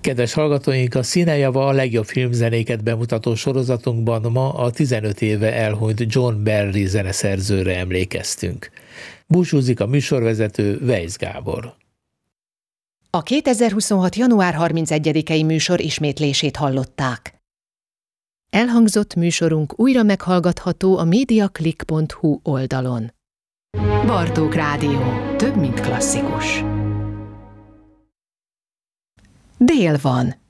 Kedves hallgatóink, a Színejava a legjobb filmzenéket bemutató sorozatunkban ma a 15 éve elhunyt John Barry zeneszerzőre emlékeztünk. Búcsúzik a műsorvezető Weisz Gábor. A 2026. január 31-i műsor ismétlését hallották. Elhangzott műsorunk újra meghallgatható a mediaclick.hu oldalon. Bartók Rádió. Több, mint klasszikus. Dél van.